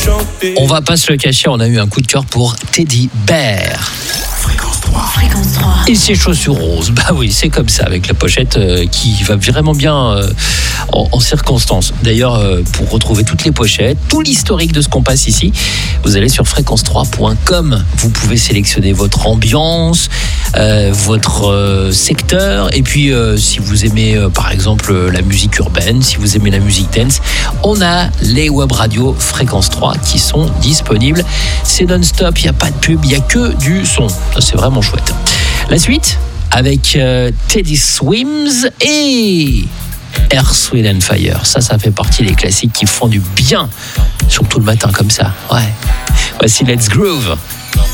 chanter. On va pas se le cacher, on a eu un coup de cœur pour Teddy Bear. Fréquence 3. Et ses chaussures roses, bah oui, c'est comme ça, avec la pochette qui va vraiment bien en circonstance. D'ailleurs, pour retrouver toutes les pochettes, tout l'historique de ce qu'on passe ici, vous allez sur fréquence3.com. Vous pouvez sélectionner votre ambiance, votre secteur, et puis si vous aimez par exemple la musique urbaine, si vous aimez la musique dance, on a les web radios Fréquence 3 qui sont disponibles. C'est non-stop, il n'y a pas de pub, il n'y a que du son. C'est vraiment chouette. La suite avec Teddy Swims et Earth, Wind & Fire. Ça fait partie des classiques qui font du bien, surtout le matin comme ça. Ouais. Voici Let's Groove.